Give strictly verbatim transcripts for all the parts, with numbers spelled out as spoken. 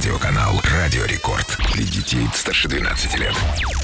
телерадиоканал «Радио Рекорд». Для детей старше двенадцати лет.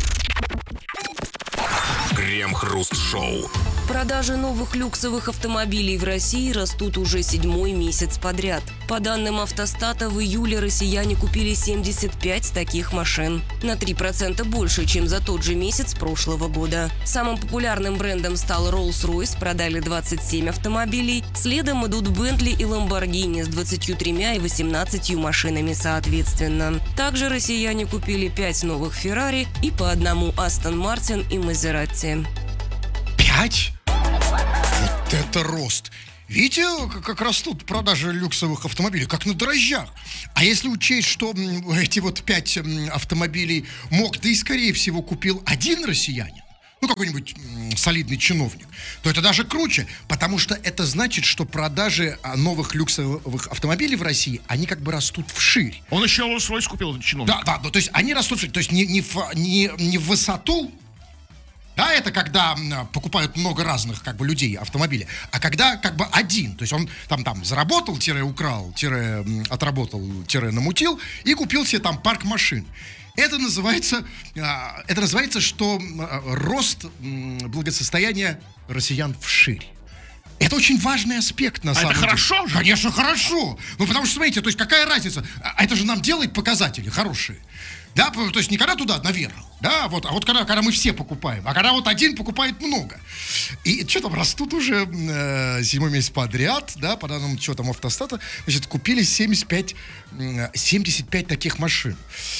Крем-хруст-шоу. Продажи новых люксовых автомобилей в России растут уже седьмой месяц подряд. По данным Автостата, в июле россияне купили семьдесят пять таких машин. На три процента больше, чем за тот же месяц прошлого года. Самым популярным брендом стал Rolls-Royce, продали двадцать семь автомобилей. Следом идут Bentley и Lamborghini с двадцатью тремя и восемнадцатью машинами соответственно. Также россияне купили пять новых Ferrari и по одному Aston Martin и Maserati. Пять? Вот это рост! Видите, как растут продажи люксовых автомобилей, как на дрожжах. А если учесть, что эти вот пять автомобилей мог, да и скорее всего купил один россиянин, ну какой-нибудь солидный чиновник, то это даже круче, потому что это значит, что продажи новых люксовых автомобилей в России, они как бы растут вширь. Он еще Rolls-Royce купил, этот чиновник. Да, да, ну, то есть они растут вширь, то есть не, не, в, не, не в высоту. Да, это когда покупают много разных как бы людей автомобиля, а когда как бы один, то есть он там, там заработал, тире украл, тире отработал, тире намутил и купил себе там парк машин. Это называется, это называется, что рост благосостояния россиян вширь. Это очень важный аспект, на а самом это деле. хорошо же? Конечно, хорошо. Ну, потому что, смотрите, то есть какая разница? А это же нам делает показатели хорошие. Да, то есть не когда туда наверх, да, вот, а вот когда, когда мы все покупаем, а когда вот один покупает много. И что там, растут уже э, седьмой месяц подряд, да, по данным, что там, Автостата, значит, купили семьдесят пять, семьдесят пять таких машин.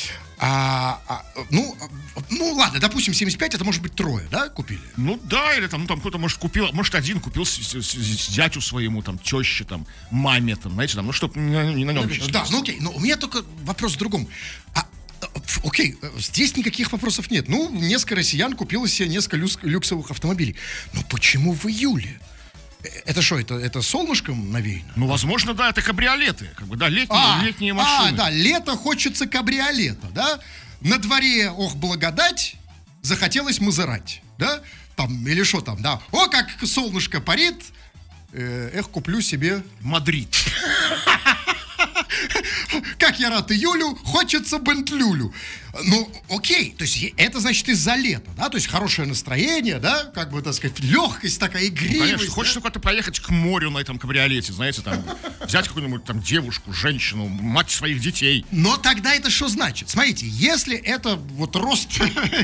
А, а, ну, ну, ладно, допустим, семьдесят пять, это может быть трое, да, купили? Ну, да, или там, ну, там кто-то, может, купил, может, один купил с, с, с, с зятю своему, там, теще, там, маме, там, знаете, там, ну, чтоб не, не на нем ну, да, ну, окей, но у меня только вопрос в другом. А, окей, здесь никаких вопросов нет. Ну, несколько россиян купило себе несколько люкс, люксовых автомобилей. Но почему в июле? Это что, это, это солнышком навеяно? Ну, возможно, да, это кабриолеты, как бы, да, летние, а, летние машины. А, да, лето хочется кабриолета, да? На дворе, ох, благодать, захотелось Мазерати, да? Там, или что там, да? О, как солнышко парит, эх, куплю себе Мадрид. Как я рад июлю, хочется Бентлюлю. Ну, окей, то есть это значит из-за лета, да, то есть хорошее настроение, да, как бы, так сказать, легкость такая, игривость. Ну, конечно, да? хочется куда-то проехать к морю на этом кабриолете, знаете, там, взять какую-нибудь там девушку, женщину, мать своих детей. Но тогда это что значит? Смотрите, если это вот рост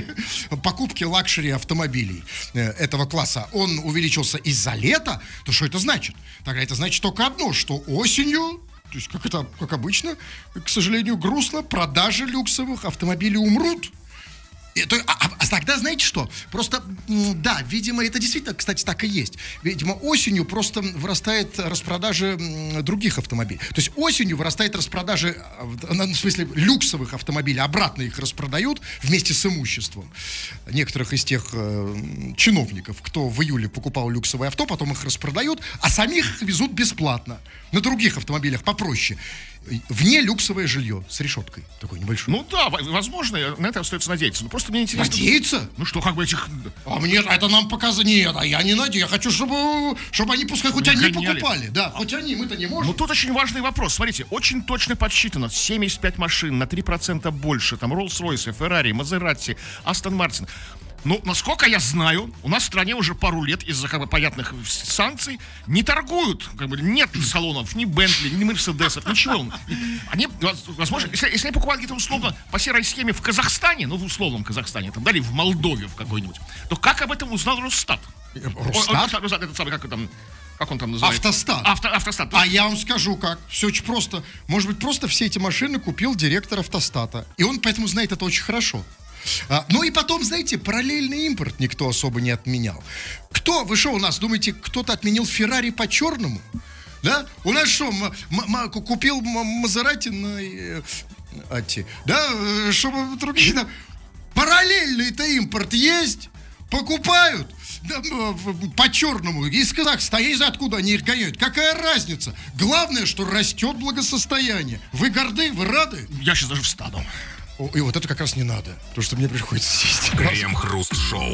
покупки лакшери автомобилей этого класса, он увеличился из-за лета, то что это значит? Тогда это значит только одно, что осенью, то есть, как это, как обычно, к сожалению, грустно, продажи люксовых автомобилей умрут. И, то, а, а тогда знаете что? Просто, да, видимо, это действительно, кстати, так и есть. Видимо, осенью просто вырастает распродажи других автомобилей. То есть осенью вырастает распродажи, в смысле, люксовых автомобилей. Обратно их распродают вместе с имуществом некоторых из тех э, чиновников, кто в июле покупал люксовое авто, потом их распродают, а самих везут бесплатно. На других автомобилях попроще. Вне люксовое жилье с решеткой такой небольшой. Ну да, возможно, на это остается надеяться. Но просто мне интересно. Надеяться? Ну что, как бы этих... А мне это нам показано. Нет, а я не надеюсь. Я хочу, чтобы, чтобы они, пускай хоть они покупали. Да, хоть они, мы-то не можем. Ну тут очень важный вопрос. Смотрите, очень точно подсчитано. семьдесят пять машин, на три процента больше. Там Rolls-Royce, Ferrari, Maserati, Aston Martin. Ну, насколько я знаю, у нас в стране уже пару лет из-за как бы понятных санкций не торгуют, как бы нет салонов, ни Бентли, ни Мерседесов, ничего. Они, возможно, если, если они покупают где-то условно по серой схеме в Казахстане, ну, в условном Казахстане, там, далее в Молдове в какой-нибудь, то как об этом узнал Росстат? Росстат? О, Росстат, этот самый, как там... Как он там называется? Автостат. Авто, автостат. А я вам скажу как. Все очень просто. Может быть, просто все эти машины купил директор Автостата. И он поэтому знает это очень хорошо. А, ну и потом, знаете, параллельный импорт никто особо не отменял. Кто, вы что у нас, думаете, кто-то отменил Феррари по-черному? Да? У нас что, м- м- купил Мазерати на... Э, ати, да, чтобы другие... Да, параллельный-то импорт есть, покупают. Да, по-черному, из Казахстана, я не знаю, откуда они их гоняют. Какая разница? Главное, что растет благосостояние. Вы горды, вы рады? Я сейчас даже встану. О, и вот это как раз не надо, потому что мне приходится сесть. Крем-хруст-шоу.